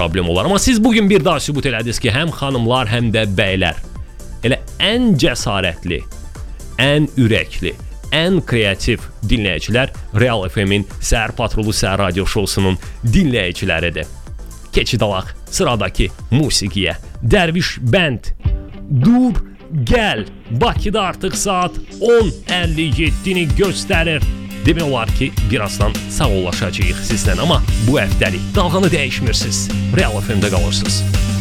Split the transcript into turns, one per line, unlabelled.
problem olar. Amma siz bugün bir daha sübut elədiniz ki, həm xanımlar, həm də bəylər elə ən cəsarətli, ən ürəkli, ən kreativ dinləyicilər Real FM-in Səhər Patrulu Səhər Radio Şousunun dinləyiciləridir. Keçid alaq sıradakı musiqiyə. Dərviş Bənd, Dur, Gəl. Bakıda artıq saat 10:57-ni göstərir. Demək olar ki, birazdan sağollaşacağıq sizdən, amma bu həftəlik dalğanı dəyişmirsiniz. Real FM-də qalırsınız.